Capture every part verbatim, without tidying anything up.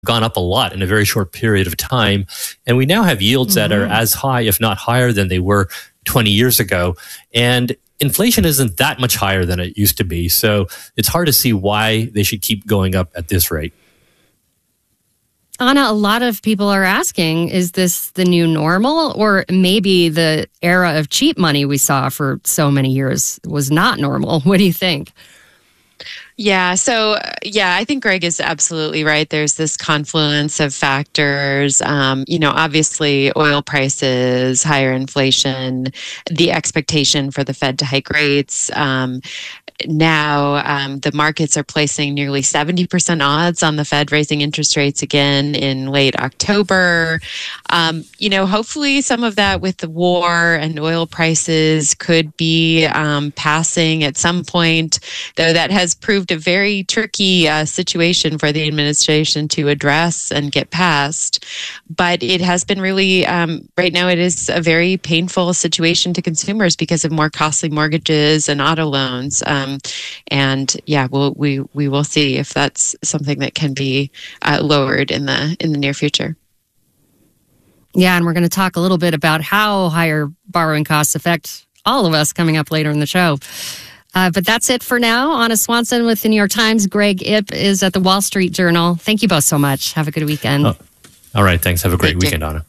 gone up a lot in a very short period of time. And we now have yields mm-hmm. that are as high, if not higher, than they were twenty years ago. And inflation isn't that much higher than it used to be. So it's hard to see why they should keep going up at this rate. Anna, a lot of people are asking, is this the new normal? Or maybe the era of cheap money we saw for so many years was not normal? What do you think? Yeah. So, yeah, I think Greg is absolutely right. There's this confluence of factors. Um, you know, obviously, oil prices, higher inflation, the expectation for the Fed to hike rates. Um, now, um, the markets are placing nearly seventy percent odds on the Fed raising interest rates again in late October. Um, you know, hopefully some of that with the war and oil prices could be um, passing at some point, though that has proved a very tricky uh, situation for the administration to address and get past. But it has been really, um, right now, it is a very painful situation to consumers because of more costly mortgages and auto loans. Um, and yeah, we'll, we we will see if that's something that can be uh, lowered in the in the near future. Yeah, and we're going to talk a little bit about how higher borrowing costs affect all of us coming up later in the show. Uh, but that's it for now. Anna Swanson with the New York Times. Greg Ip is at the Wall Street Journal. Thank you both so much. Have a good weekend. Oh, all right. Thanks. Have a great Thank weekend, you. Anna.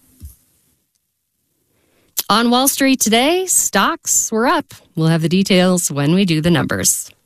On Wall Street today, stocks were up. We'll have the details when we do the numbers.